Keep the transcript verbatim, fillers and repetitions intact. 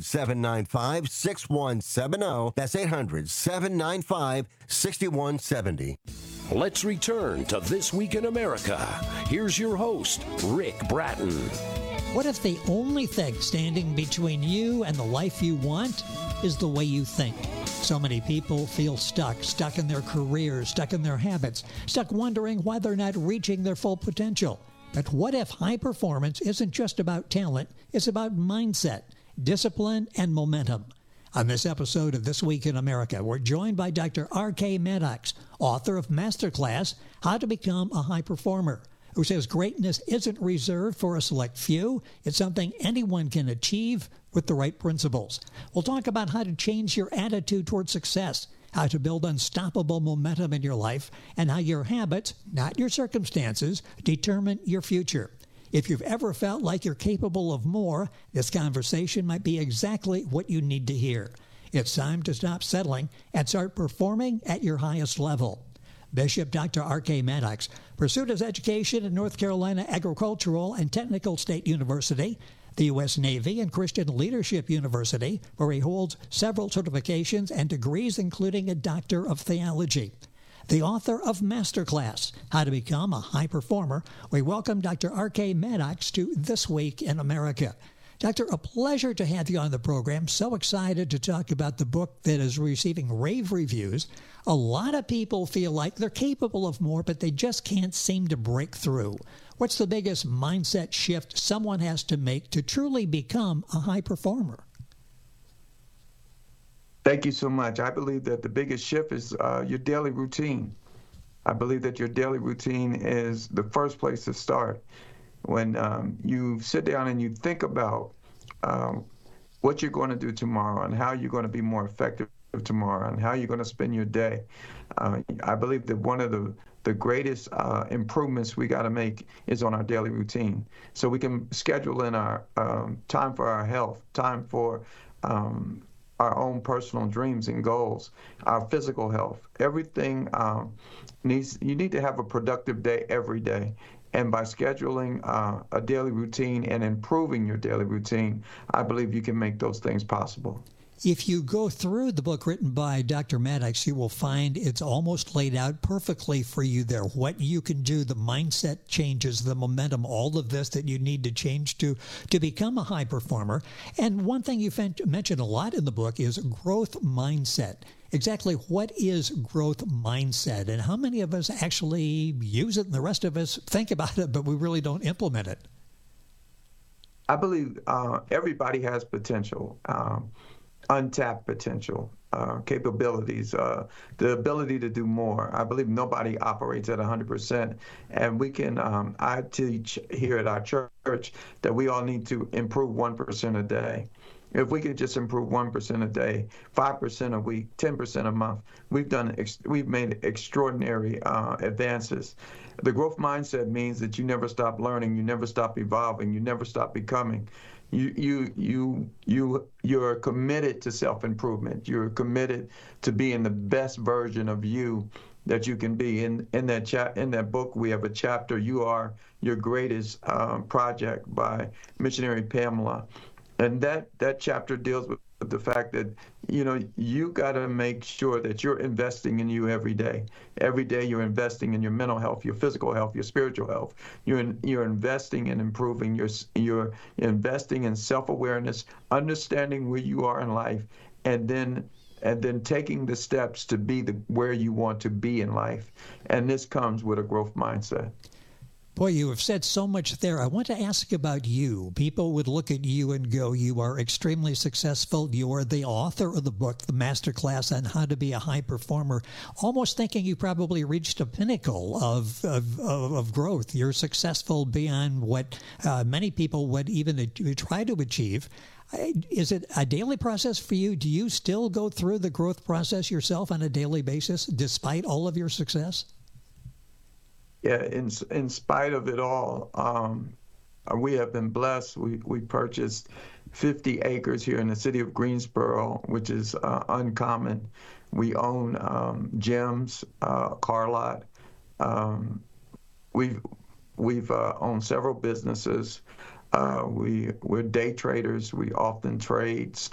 hundred, seven nine five, six one seven zero. That's eight hundred, seven nine five, six one seven zero. Let's return to This Week in America. Here's your host, Rick Bratton. What if the only thing standing between you and the life you want is the way you think? So many people feel stuck, stuck in their careers, stuck in their habits, stuck wondering why they're not reaching their full potential. But what if high performance isn't just about talent, it's about mindset, discipline, and momentum? On this episode of This Week in America, we're joined by Doctor R K Maddox, author of Masterclass, How to Become a High Performer, who says greatness isn't reserved for a select few. It's something anyone can achieve with the right principles. We'll talk about how to change your attitude toward success, how to build unstoppable momentum in your life, and how your habits, not your circumstances, determine your future. If you've ever felt like you're capable of more, this conversation might be exactly what you need to hear. It's time to stop settling and start performing at your highest level. Bishop Doctor R K Maddox pursued his education at North Carolina Agricultural and Technical State University, the U S Navy, and Christian Leadership University, where he holds several certifications and degrees, including a Doctor of Theology. The author of Masterclass, How to Become a High Performer, we welcome Doctor R K Maddox to This Week in America. Doctor, a pleasure to have you on the program. So excited to talk about the book that is receiving rave reviews. A lot of people feel like they're capable of more, but they just can't seem to break through. What's the biggest mindset shift someone has to make to truly become a high performer? Thank you so much. I believe that the biggest shift is uh, your daily routine. I believe that your daily routine is the first place to start. When um, you sit down and you think about um, what you're going to do tomorrow and how you're going to be more effective tomorrow and how you're going to spend your day, uh, I believe that one of the, the greatest uh, improvements we got to make is on our daily routine. So we can schedule in our um, time for our health, time for um, our own personal dreams and goals, our physical health. Everything um, needs, you need to have a productive day every day. And by scheduling uh, a daily routine and improving your daily routine, I believe you can make those things possible. If you go through the book written by Doctor Maddox, you will find it's almost laid out perfectly for you there. What you can do, the mindset changes, the momentum, all of this that you need to change to, to become a high performer. And one thing you mentioned a lot in the book is growth mindset. Exactly what is growth mindset, and how many of us actually use it and the rest of us think about it, but we really don't implement it? I believe uh, everybody has potential. Um, untapped potential, uh, capabilities, uh, the ability to do more. I believe nobody operates at one hundred percent. And we can, um, I teach here at our church that we all need to improve one percent a day. If we could just improve one percent a day, five percent a week, ten percent a month, we've done, ex- we've made extraordinary uh, advances. The growth mindset means that you never stop learning, you never stop evolving, you never stop becoming. You you you you you're committed to self-improvement. You're committed to being the best version of you that you can be. In in that chat in that book, we have a chapter, "You Are Your Greatest um, Project" by missionary Pamela, and that that chapter deals with the fact that, you know, you got to make sure that you're investing in you every day. Every day you're investing in your mental health, your physical health, your spiritual health. You're in, you're investing in improving your you're investing in self-awareness, understanding where you are in life, and then and then taking the steps to be the where you want to be in life. And this comes with a growth mindset. Boy, you have said so much there. I want to ask about you. People would look at you and go, you are extremely successful. You are the author of the book, The Masterclass on How to Be a High Performer, almost thinking you probably reached a pinnacle of of, of, of growth. You're successful beyond what uh, many people would even try to achieve. Is it a daily process for you? Do you still go through the growth process yourself on a daily basis, despite all of your success? Yeah, in in spite of it all, um, we have been blessed. We we purchased fifty acres here in the city of Greensboro, which is uh, uncommon. We own um, gyms, uh, car lot. Um, we've we've uh, owned several businesses. Uh, we we're day traders. We often trade